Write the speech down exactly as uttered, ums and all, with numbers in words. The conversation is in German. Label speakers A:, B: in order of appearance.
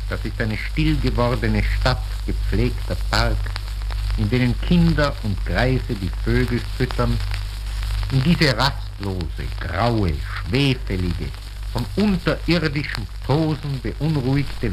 A: Das ist eine still gewordene Stadt, gepflegter Park, in denen Kinder und Greise die Vögel füttern. In diese rastlose, graue, schwefelige, von unterirdischem Tosen beunruhigte